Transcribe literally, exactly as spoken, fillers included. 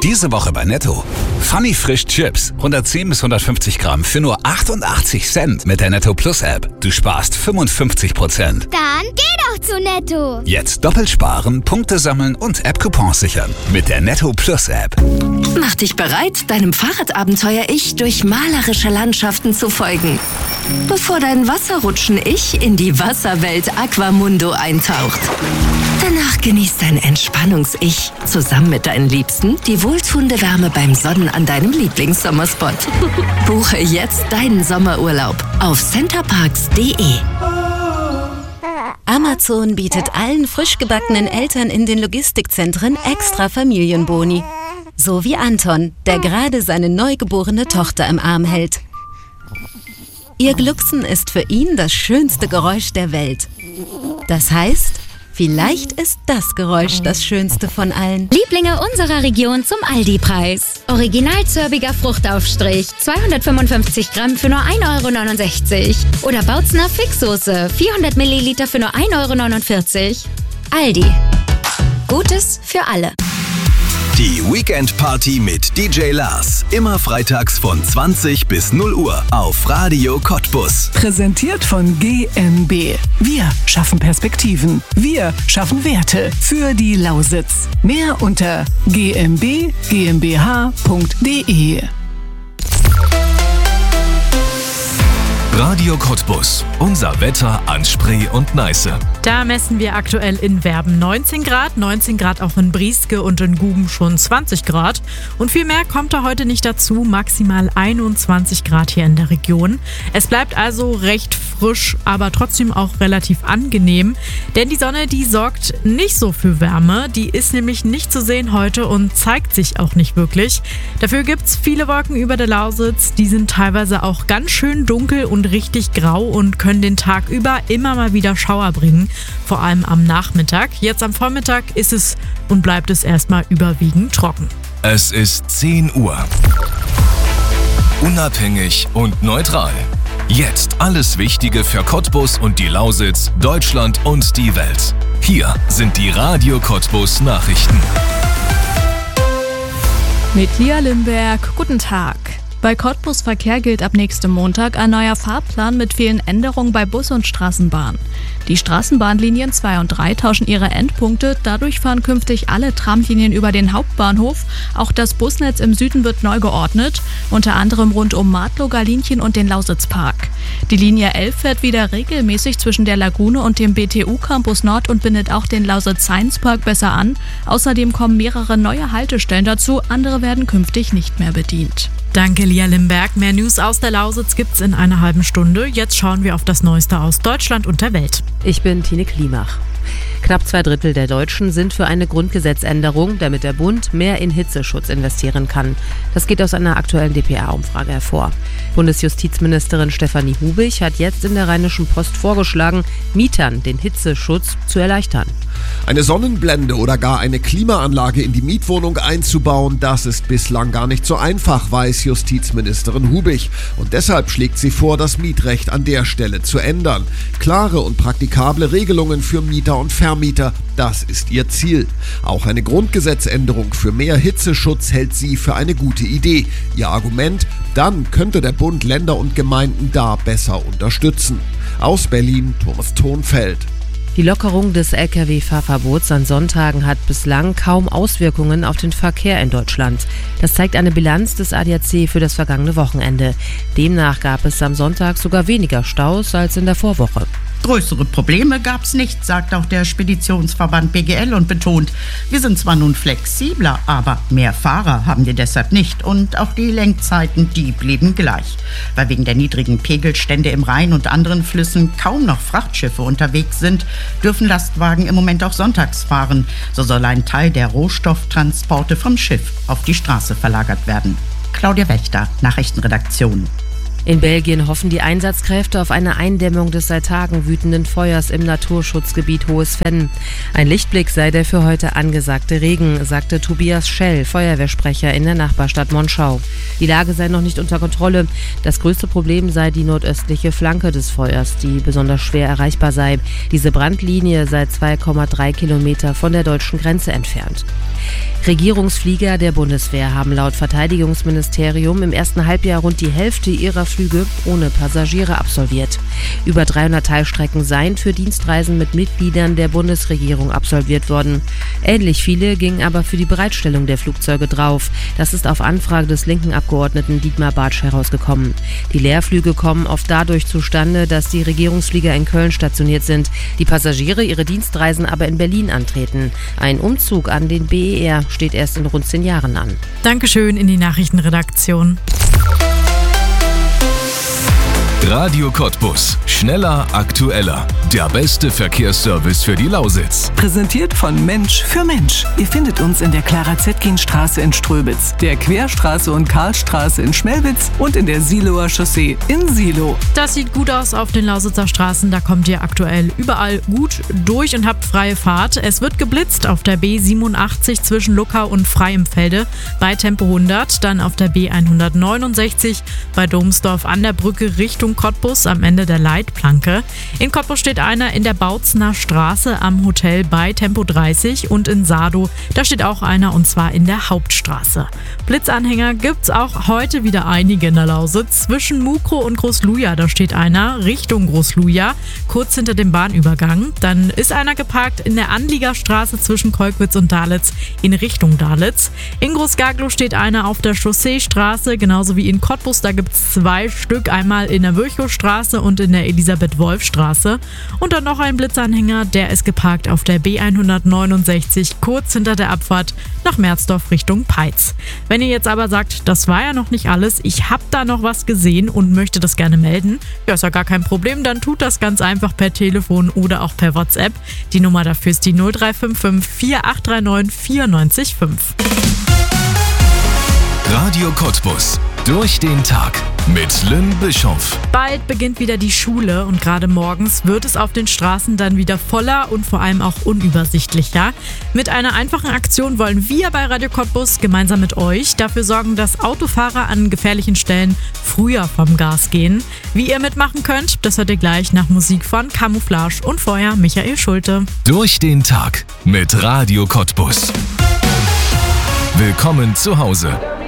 Diese Woche bei Netto. Funny Frisch Chips. hundertzehn bis hundertfünfzig Gramm für nur achtundachtzig Cent mit der Netto Plus App. Du sparst fünfundfünfzig Prozent. Dann geh doch zu Netto. Jetzt doppelt sparen, Punkte sammeln und App-Coupons sichern. Mit der Netto Plus App. Mach dich bereit, deinem Fahrradabenteuer-Ich durch malerische Landschaften zu folgen. Bevor dein Wasserrutschen-Ich in die Wasserwelt Aquamundo eintaucht. Danach genießt dein Entspannungs-Ich zusammen mit deinen Liebsten die wohltuende Wärme beim Sonnen an deinem Lieblingssommerspot. Buche jetzt deinen Sommerurlaub auf centerparks punkt de. Amazon bietet allen frisch gebackenen Eltern in den Logistikzentren extra Familienboni. So wie Anton, der gerade seine neugeborene Tochter im Arm hält. Ihr Glucksen ist für ihn das schönste Geräusch der Welt. Das heißt, vielleicht ist das Geräusch das schönste von allen. Lieblinge unserer Region zum Aldi-Preis. Original-zörbiger Fruchtaufstrich, zweihundertfünfundfünfzig Gramm für nur ein Euro neunundsechzig. Oder Bautzner Fixsoße, vierhundert Milliliter für nur ein Euro neunundvierzig. Aldi. Gutes für alle. Die Weekend Party mit D J Lars. Immer freitags von zwanzig bis null Uhr auf Radio Cottbus. Präsentiert von G M B. Wir schaffen Perspektiven. Wir schaffen Werte für die Lausitz. Mehr unter g m b g m b h punkt de. Radio Cottbus. Unser Wetter an Spree und Neiße. Da messen wir aktuell in Werben neunzehn Grad, neunzehn Grad auch in Brieske und in Guben schon zwanzig Grad. Und viel mehr kommt da heute nicht dazu, maximal einundzwanzig Grad hier in der Region. Es bleibt also recht frisch, aber trotzdem auch relativ angenehm. Denn die Sonne, die sorgt nicht so für Wärme. Die ist nämlich nicht zu sehen heute und zeigt sich auch nicht wirklich. Dafür gibt es viele Wolken über der Lausitz. Die sind teilweise auch ganz schön dunkel und richtig grau und können den Tag über immer mal wieder Schauer bringen, vor allem am Nachmittag. Jetzt am Vormittag ist es und bleibt es erstmal überwiegend trocken. Es ist zehn Uhr. Unabhängig und neutral. Jetzt alles Wichtige für Cottbus und die Lausitz, Deutschland und die Welt. Hier sind die Radio Cottbus Nachrichten. Mit Lia Limberg, guten Tag. Bei Cottbus Verkehr gilt ab nächstem Montag ein neuer Fahrplan mit vielen Änderungen bei Bus und Straßenbahn. Die Straßenbahnlinien zwei und drei tauschen ihre Endpunkte, dadurch fahren künftig alle Tramlinien über den Hauptbahnhof. Auch das Busnetz im Süden wird neu geordnet, unter anderem rund um Martlow, Galinchen und den Lausitzpark. Die Linie elf fährt wieder regelmäßig zwischen der Lagune und dem B T U Campus Nord und bindet auch den Lausitz Science Park besser an. Außerdem kommen mehrere neue Haltestellen dazu, andere werden künftig nicht mehr bedient. Danke, Lia Limberg. Mehr News aus der Lausitz gibt's in einer halben Stunde. Jetzt schauen wir auf das Neueste aus Deutschland und der Welt. Ich bin Tine Klimach. Knapp zwei Drittel der Deutschen sind für eine Grundgesetzänderung, damit der Bund mehr in Hitzeschutz investieren kann. Das geht aus einer aktuellen D P A-Umfrage hervor. Bundesjustizministerin Stefanie Hubig hat jetzt in der Rheinischen Post vorgeschlagen, Mietern den Hitzeschutz zu erleichtern. Eine Sonnenblende oder gar eine Klimaanlage in die Mietwohnung einzubauen, das ist bislang gar nicht so einfach, weiß Justizministerin Hubig. Und deshalb schlägt sie vor, das Mietrecht an der Stelle zu ändern. Klare und praktikable Regelungen für Mieter und Vermieter, das ist ihr Ziel. Auch eine Grundgesetzänderung für mehr Hitzeschutz hält sie für eine gute Idee. Ihr Argument: Dann könnte der Bund Länder und Gemeinden da besser unterstützen. Aus Berlin, Thomas Thonfeld. Die Lockerung des L K W-Fahrverbots an Sonntagen hat bislang kaum Auswirkungen auf den Verkehr in Deutschland. Das zeigt eine Bilanz des A D A C für das vergangene Wochenende. Demnach gab es am Sonntag sogar weniger Staus als in der Vorwoche. Größere Probleme gab es nicht, sagt auch der Speditionsverband B G L und betont, wir sind zwar nun flexibler, aber mehr Fahrer haben wir deshalb nicht und auch die Lenkzeiten, die blieben gleich. Weil wegen der niedrigen Pegelstände im Rhein und anderen Flüssen kaum noch Frachtschiffe unterwegs sind, dürfen Lastwagen im Moment auch sonntags fahren. So soll ein Teil der Rohstofftransporte vom Schiff auf die Straße verlagert werden. Claudia Wächter, Nachrichtenredaktion. In Belgien hoffen die Einsatzkräfte auf eine Eindämmung des seit Tagen wütenden Feuers im Naturschutzgebiet Hohes Venn. Ein Lichtblick sei der für heute angesagte Regen, sagte Tobias Schell, Feuerwehrsprecher in der Nachbarstadt Monschau. Die Lage sei noch nicht unter Kontrolle. Das größte Problem sei die nordöstliche Flanke des Feuers, die besonders schwer erreichbar sei. Diese Brandlinie sei zwei Komma drei Kilometer von der deutschen Grenze entfernt. Regierungsflieger der Bundeswehr haben laut Verteidigungsministerium im ersten Halbjahr rund die Hälfte ihrer Flüge ohne Passagiere absolviert. Über dreihundert Teilstrecken seien für Dienstreisen mit Mitgliedern der Bundesregierung absolviert worden. Ähnlich viele gingen aber für die Bereitstellung der Flugzeuge drauf. Das ist auf Anfrage des linken Abgeordneten Dietmar Bartsch herausgekommen. Die Leerflüge kommen oft dadurch zustande, dass die Regierungsflieger in Köln stationiert sind, die Passagiere ihre Dienstreisen aber in Berlin antreten. Ein Umzug an den B E R steht erst in rund zehn Jahren an. Dankeschön in die Nachrichtenredaktion. Radio Cottbus. Schneller, aktueller. Der beste Verkehrsservice für die Lausitz. Präsentiert von Mensch für Mensch. Ihr findet uns in der Clara-Zetkin-Straße in Ströbitz, der Querstraße und Karlstraße in Schmelwitz und in der Siloer Chaussee in Silo. Das sieht gut aus auf den Lausitzer Straßen. Da kommt ihr aktuell überall gut durch und habt freie Fahrt. Es wird geblitzt auf der B siebenundachtzig zwischen Luckau und Freienfelde bei Tempo hundert. Dann auf der B hundertneunundsechzig bei Domsdorf an der Brücke Richtung Cottbus am Ende der Leitplanke. In Cottbus steht einer in der Bautzener Straße am Hotel bei Tempo dreißig und in Sado, da steht auch einer und zwar in der Hauptstraße. Blitzanhänger gibt's auch heute wieder einige in der Lausitz. Zwischen Mukro und Großluja, da steht einer Richtung Großluja, kurz hinter dem Bahnübergang. Dann ist einer geparkt in der Anliegerstraße zwischen Kolkwitz und Dalitz in Richtung Dalitz. In Großgaglow steht einer auf der Chausseestraße, genauso wie in Cottbus, da gibt's zwei Stück, einmal in der Virchowstraße und in der Elisabeth-Wolf-Straße. Und dann noch ein Blitzanhänger, der ist geparkt auf der B hundertneunundsechzig, kurz hinter der Abfahrt nach Merzdorf Richtung Peitz. Wenn ihr jetzt aber sagt, das war ja noch nicht alles, ich habe da noch was gesehen und möchte das gerne melden, ja, ist ja gar kein Problem, dann tut das ganz einfach per Telefon oder auch per WhatsApp. Die Nummer dafür ist die null drei fünf fünf vier acht drei neun vier neun fünf. Radio Cottbus. Durch den Tag mit Lynn Bischof. Bald beginnt wieder die Schule und gerade morgens wird es auf den Straßen dann wieder voller und vor allem auch unübersichtlicher. Mit einer einfachen Aktion wollen wir bei Radio Cottbus gemeinsam mit euch dafür sorgen, dass Autofahrer an gefährlichen Stellen früher vom Gas gehen. Wie ihr mitmachen könnt, das hört ihr gleich nach Musik von Camouflage und vorher Michael Schulte. Durch den Tag mit Radio Cottbus. Willkommen zu Hause.